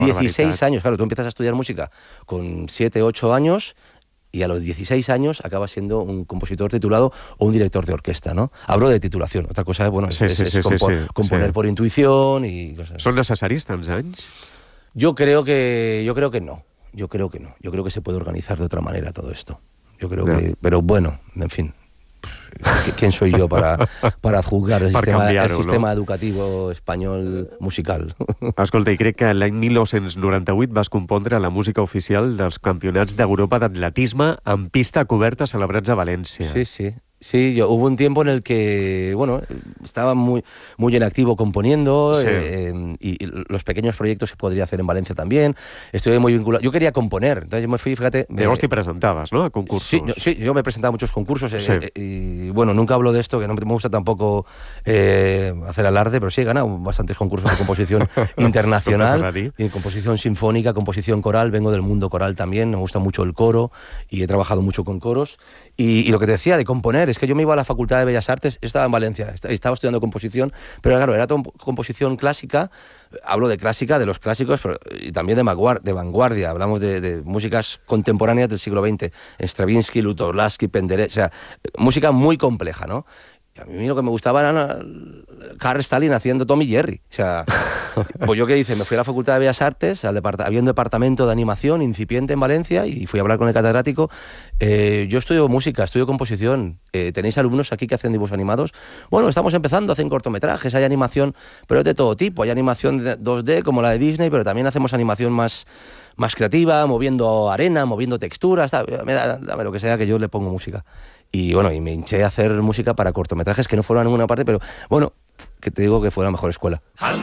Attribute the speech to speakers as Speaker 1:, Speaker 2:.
Speaker 1: 16 años, claro, tú empiezas a estudiar música con 7, 8 años y a los 16 años acabas siendo un compositor titulado o un director de orquesta, ¿no? Hablo de titulación, otra cosa bueno, es componer por intuición y cosas.
Speaker 2: Són necessaris tants anys?
Speaker 1: Yo creo que no. Yo creo que se puede organizar de otra manera todo esto. Yo creo que... Pero bueno, en fin... ¿Quién soy yo para juzgar el sistema educativo espanyol musical?
Speaker 2: Escolta, i crec que l'any 1998 vas compondre la música oficial dels Campionats d'Europa d'Atletisme en pista coberta celebrats a València.
Speaker 1: Sí, hubo un tiempo en el que, bueno, estaba muy en activo componiendo y los pequeños proyectos que podría hacer en Valencia también. Estuve muy vinculado. Yo quería componer, entonces yo me fui, fíjate...
Speaker 2: Llavors t'hi presentaves, ¿no?, a concursos.
Speaker 1: Sí, yo me presentaba a muchos concursos y, bueno, nunca hablo de esto, que no me gusta tampoco hacer alarde, pero sí he ganado bastantes concursos de composición internacional, y composición sinfónica, composición coral, vengo del mundo coral también, me gusta mucho el coro y he trabajado mucho con coros. Y lo que te decía de componer, es que yo me iba a la Facultad de Bellas Artes, yo estaba en Valencia, estaba estudiando composición, pero claro, era composición clásica, hablo de clásica, de los clásicos, pero, y también de vanguardia, hablamos de músicas contemporáneas del siglo XX, Stravinsky, Lutoslawski, Penderecki, o sea, música muy compleja, ¿no? Y a mí lo que me gustaba era Carl Stalin haciendo Tom y Jerry. O sea, pues yo qué hice, me fui a la Facultad de Bellas Artes, había un departamento de animación incipiente en Valencia y fui a hablar con el catedrático. Yo estudio música, estudio composición. ¿Tenéis alumnos aquí que hacen dibujos animados? Bueno, estamos empezando, hacen cortometrajes, hay animación, pero es de todo tipo. Hay animación 2D como la de Disney, pero también hacemos animación más creativa, moviendo arena, moviendo texturas. Dame lo que sea, que yo le pongo música. Y bueno, y me hinché a hacer música para cortometrajes que no fueron a ninguna parte, pero bueno, que te digo que fue la mejor escuela.